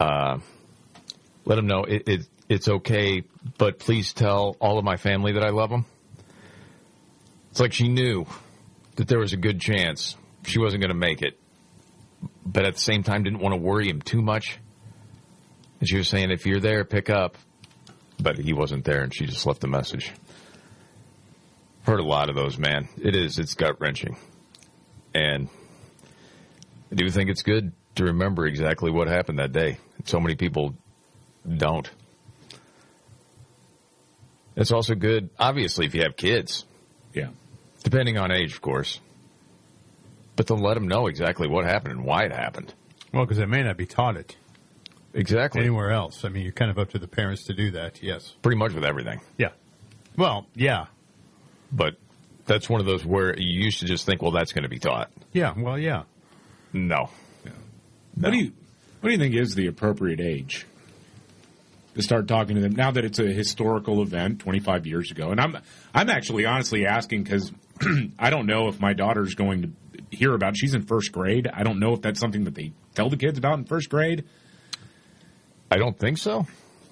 let them know it's okay, but please tell all of my family that I love them. It's like she knew that there was a good chance she wasn't going to make it, but at the same time didn't want to worry him too much. And she was saying, if you're there, pick up. But he wasn't there, and she just left a message. Heard a lot of those, man. It's gut-wrenching. And I do think it's good to remember exactly what happened that day. So many people don't. It's also good, obviously, if you have kids. Yeah. Depending on age, of course. But to let them know exactly what happened and why it happened. Well, because they may not be taught it. Exactly. Anywhere else. I mean, you're kind of up to the parents to do that, yes. Pretty much with everything. Yeah. Well, yeah. But that's one of those where you used to just think, well, that's going to be taught. Yeah, well, yeah. No. Yeah. No. What do you think is the appropriate age to start talking to them now that it's a historical event 25 years ago? And I'm actually honestly asking because I don't know if my daughter's going to hear about it. She's in first grade. I don't know if that's something that they tell the kids about in first grade. I don't think so.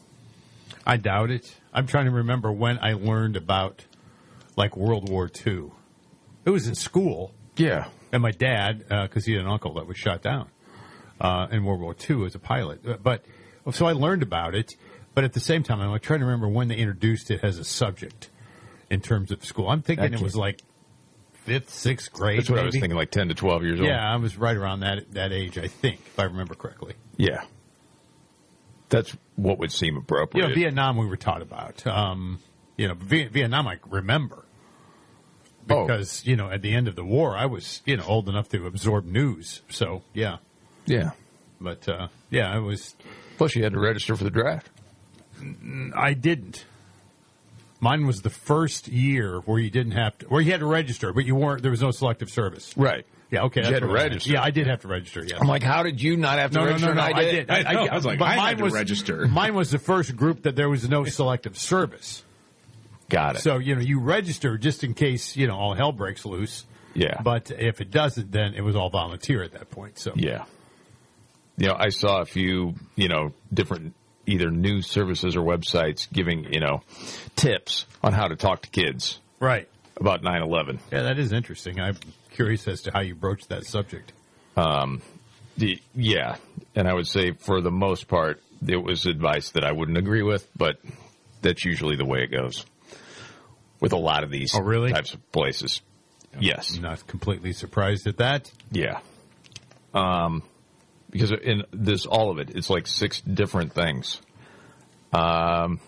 I doubt it. I'm trying to remember when I learned about, like, World War II. It was in school. Yeah. And my dad, because he had an uncle that was shot down in World War II as a pilot. So I learned about it, but at the same time, I'm trying to remember when they introduced it as a subject in terms of school. I'm thinking it was like 5th, 6th grade. That's what maybe. I was thinking, like 10 to 12 years old. Yeah, I was right around that age, I think, if I remember correctly. Yeah. That's what would seem appropriate. You know, Vietnam we were taught about. Vietnam I remember. Because, at the end of the war, I was, old enough to absorb news. So, yeah. Yeah. But, it was... Plus, you had to register for the draft. I didn't. Mine was the first year where you didn't have to... Where you had to register, but there was no selective service. Right. Yeah, okay. You had to register. Yeah, I did have to register, yes. I'm like, how did you not have to register? No, I did. I was like, I had to register. Mine was the first group that there was no selective service. Got it. So, you register just in case, all hell breaks loose. Yeah. But if it doesn't, then it was all volunteer at that point. So yeah. I saw a few, different either news services or websites giving, tips on how to talk to kids. Right. About 9/11. Yeah, that is interesting. I'm curious as to how you broached that subject. Yeah. And I would say for the most part, it was advice that I wouldn't agree with, but that's usually the way it goes with a lot of these types of places. Yes. I'm not completely surprised at that. Yeah. Because in this, all of it, it's like 6 different things. None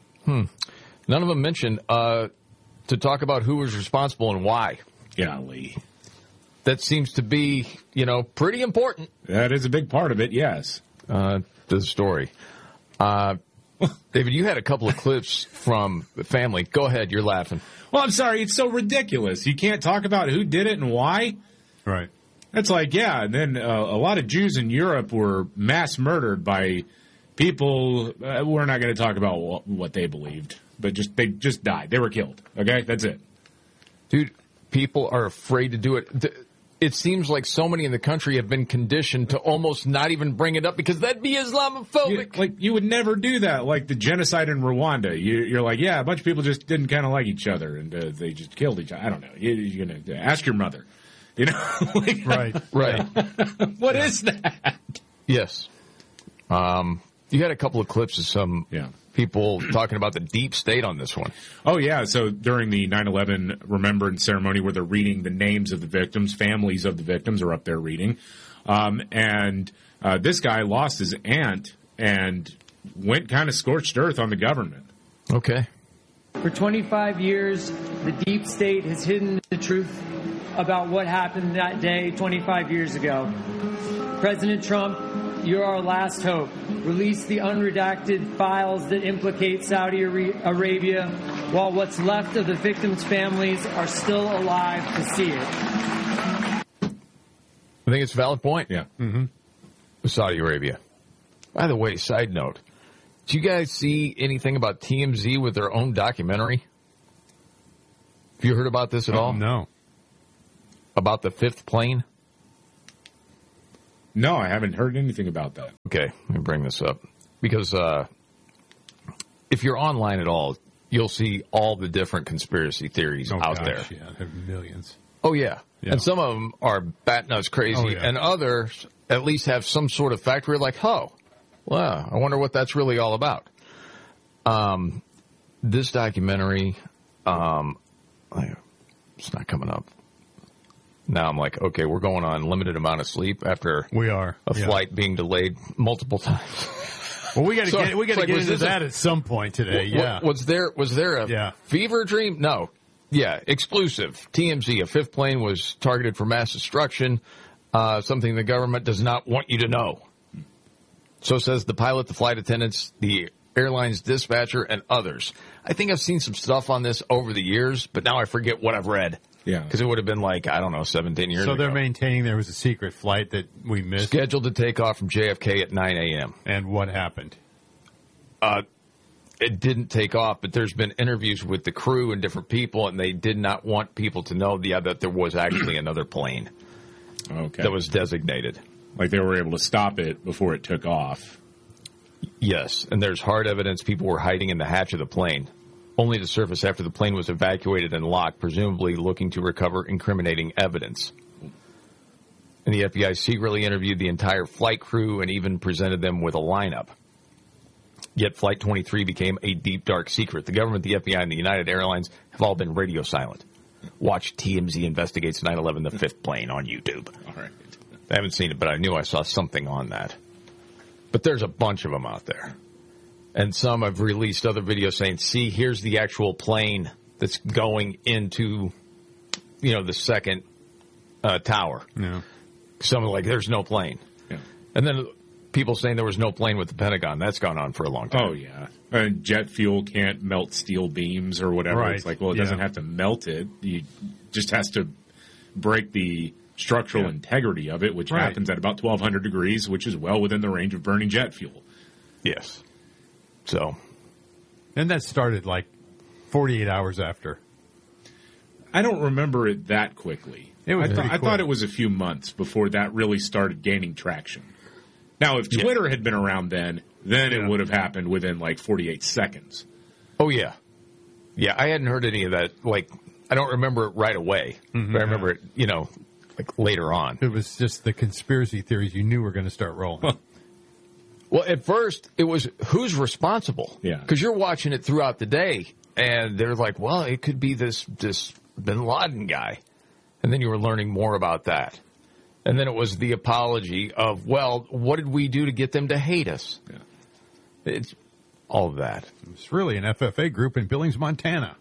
of them mentioned to talk about who was responsible and why. Golly. That seems to be, pretty important. That is a big part of it, yes. To the story. David, you had a couple of clips from the family. Go ahead, you're laughing. Well, I'm sorry, it's so ridiculous. You can't talk about who did it and why? Right. That's like, yeah, and then a lot of Jews in Europe were mass murdered by people. We're not going to talk about what they believed, but they just died. They were killed. Okay, that's it. Dude, people are afraid to do it. It seems like so many in the country have been conditioned to almost not even bring it up because that'd be Islamophobic. You would never do that, like the genocide in Rwanda. You're like, yeah, a bunch of people just didn't kind of like each other, and they just killed each other. I don't know. You're going to ask your mother. Right. What is that? Yes. You had a couple of clips of some people talking about the deep state on this one. Oh, yeah. So during the 9/11 remembrance ceremony where they're reading the names of the victims, families of the victims are up there reading. And this guy lost his aunt and went kind of scorched earth on the government. Okay. For 25 years, the deep state has hidden the truth about what happened that day 25 years ago. President Trump, you're our last hope. Release the unredacted files that implicate Saudi Arabia while what's left of the victims' families are still alive to see it. I think it's a valid point. Yeah. Mm-hmm. Saudi Arabia. By the way, side note, did you guys see anything about TMZ with their own documentary? Have you heard about this at all? No. About the 5th plane? No, I haven't heard anything about that. Okay, let me bring this up. Because if you're online at all, you'll see all the different conspiracy theories out there. Yeah, there are millions. Oh, yeah. Yeah. And some of them are bat nuts crazy, Oh, yeah. and others at least have some sort of fact where you're like, oh, wow, I wonder what that's really all about. This documentary, it's not coming up. Now I'm like, okay, we're going on limited amount of sleep after We are. a Yeah. flight being delayed multiple times. Well, we got to So, get it's like, into was this that at some point today. Yeah. Was there a Yeah. fever dream? No. Yeah, exclusive. TMZ, a fifth plane was targeted for mass destruction, something the government does not want you to know. So says the pilot, the flight attendants, the airline's dispatcher, and others. I think I've seen some stuff on this over the years, but now I forget what I've read. Yeah. Because it would have been like, I don't know, 17 years So ago. they're maintaining there was a secret flight that we missed. Scheduled to take off from JFK at 9 a.m. And what happened? It didn't take off, but there's been interviews with the crew and different people, and they did not want people to know that there was actually another plane Okay. that was designated. Like they were able to stop it before it took off. Yes, and there's hard evidence people were hiding in the hatch of the plane, only to surface after the plane was evacuated and locked, presumably looking to recover incriminating evidence. And the FBI secretly interviewed the entire flight crew and even presented them with a lineup. Yet Flight 23 became a deep, dark secret. The government, the FBI, and the United Airlines have all been radio silent. Watch TMZ Investigates 9/11, the fifth plane on YouTube. All right. I haven't seen it, but I knew I saw something on that. But there's a bunch of them out there. And some have released other videos saying, see, here's the actual plane that's going into, the second tower. No. Some are like, there's no plane. Yeah. And then people saying there was no plane with the Pentagon. That's gone on for a long time. Oh, yeah. Jet fuel can't melt steel beams or whatever. Right. It's like, well, it Yeah. doesn't have to melt it. You just has to break the structural integrity of it, which Right. happens at about 1,200 degrees, which is well within the range of burning jet fuel. Yes. So, And that started like 48 hours after. I don't remember it that quickly. It was pretty I quick. thought it was a few months before that really started gaining traction. Now, if Twitter had been around then it would have happened within like 48 seconds. oh, yeah. Yeah, I hadn't heard any of that. Like, I don't remember it right away. But I remember it, like later on. It was just the conspiracy theories you knew were going to start rolling. Well, at first, it was who's responsible? Yeah. Because you're watching it throughout the day, and they're like, well, it could be this bin Laden guy. And then you were learning more about that. And then it was the apology of, well, what did we do to get them to hate us? Yeah. It's all of that. It's really an FFA group in Billings, Montana.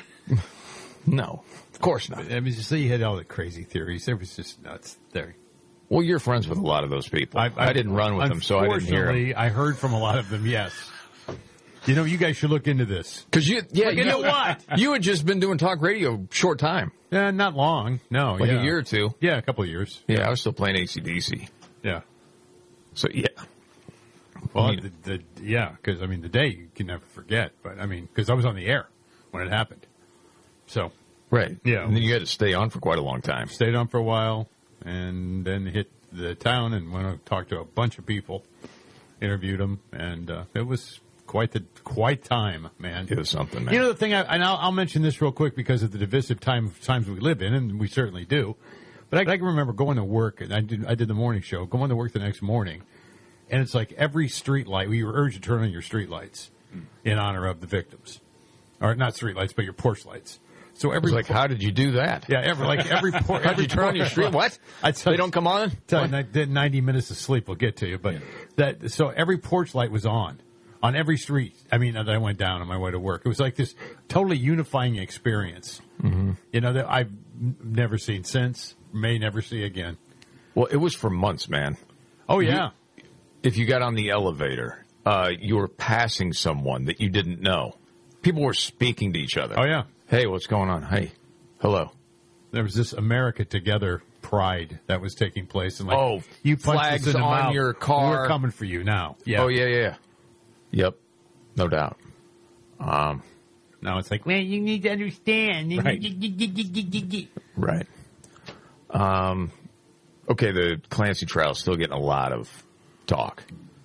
No, of course not. I mean, so you had all the crazy theories. It was just nuts there. Well, you're friends with a lot of those people. I didn't run with them, so I didn't hear them. Unfortunately, I heard from a lot of them, yes. You guys should look into this. Because you know what? You had just been doing talk radio short time, Not long. No. like a year or two. Yeah, a couple of years. Yeah, I was still playing AC/DC. Yeah. So yeah, Well, because, the day you can never forget. But, because I was on the air when it happened. So, right. Yeah. And then you had to stay on for quite a long time. stayed on for a while and then hit the town and went to talk to a bunch of people, interviewed them, and it was quite time, man. It was something, man. The thing, I'll mention this real quick because of the divisive times we live in, and we certainly do. But I can remember going to work, and I did the morning show, going to work the next morning, and it's like every street light, we were urged to turn on your street lights in honor of the victims. Or not street lights, but your porch lights. So It was like, how did you do that? yeah, every porch. How'd you turn on your street? What? They don't come on? Tell you, 90 minutes of sleep will get to you. But so every porch light was on every street. That I went down on my way to work. It was like this totally unifying experience. Mm-hmm. That I've never seen since, may never see again. Well, it was for months, man. Oh, yeah. If you got on the elevator, you were passing someone that you didn't know. People were speaking to each other. Oh, yeah. Hey, what's going on? Hey, hello. There was this America Together pride that was taking place. And you punched flags us in the on mouth. Your car. We're coming for you now. Yeah. Oh, yeah. Yep. No doubt. Now it's like, well, you need to understand. Right. Right. Okay, the Clancy trial is still getting a lot of talk.